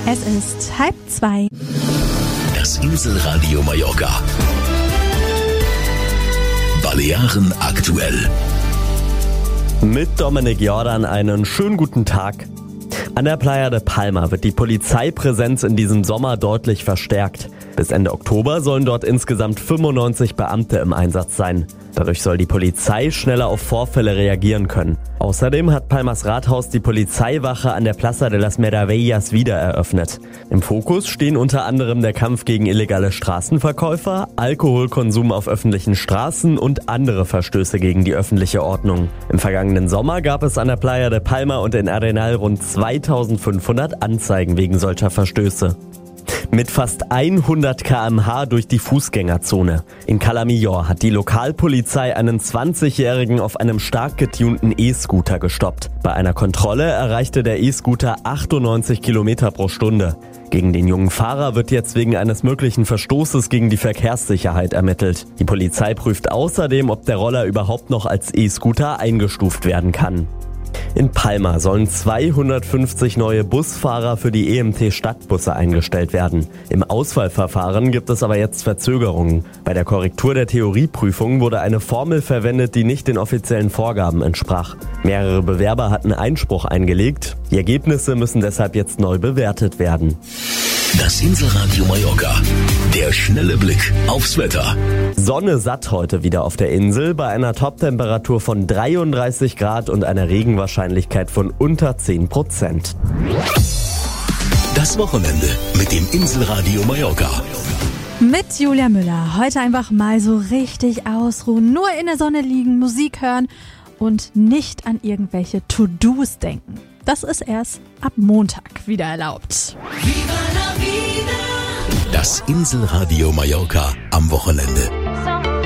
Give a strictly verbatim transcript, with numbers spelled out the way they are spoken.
Es ist halb zwei. Das Inselradio Mallorca. Balearen aktuell. Mit Dominik Jordan einen schönen guten Tag. An der Playa de Palma wird die Polizeipräsenz in diesem Sommer deutlich verstärkt. Bis Ende Oktober sollen dort insgesamt fünfundneunzig Beamte im Einsatz sein. Dadurch soll die Polizei schneller auf Vorfälle reagieren können. Außerdem hat Palmas Rathaus die Polizeiwache an der Plaza de las Meravillas wieder eröffnet. Im Fokus stehen unter anderem der Kampf gegen illegale Straßenverkäufer, Alkoholkonsum auf öffentlichen Straßen und andere Verstöße gegen die öffentliche Ordnung. Im vergangenen Sommer gab es an der Playa de Palma und in Arenal rund zweitausendfünfhundert Anzeigen wegen solcher Verstöße. Mit fast hundert Kilometer pro Stunde durch die Fußgängerzone. In Cala Millor hat die Lokalpolizei einen zwanzigjährigen auf einem stark getunten E-Scooter gestoppt. Bei einer Kontrolle erreichte der E-Scooter achtundneunzig Kilometer pro Stunde. Gegen den jungen Fahrer wird jetzt wegen eines möglichen Verstoßes gegen die Verkehrssicherheit ermittelt. Die Polizei prüft außerdem, ob der Roller überhaupt noch als E-Scooter eingestuft werden kann. In Palma sollen zweihundertfünfzig neue Busfahrer für die E M T-Stadtbusse eingestellt werden. Im Auswahlverfahren gibt es aber jetzt Verzögerungen. Bei der Korrektur der Theorieprüfung wurde eine Formel verwendet, die nicht den offiziellen Vorgaben entsprach. Mehrere Bewerber hatten Einspruch eingelegt. Die Ergebnisse müssen deshalb jetzt neu bewertet werden. Das Inselradio Mallorca. Der schnelle Blick aufs Wetter. Sonne satt heute wieder auf der Insel bei einer Toptemperatur von dreiunddreißig Grad und einer Regenwahrscheinlichkeit von unter zehn Prozent. Das Wochenende mit dem Inselradio Mallorca. Mit Julia Müller. Heute einfach mal so richtig ausruhen, nur in der Sonne liegen, Musik hören und nicht an irgendwelche To-Dos denken. Das ist erst ab Montag wieder erlaubt. Das Inselradio Mallorca am Wochenende.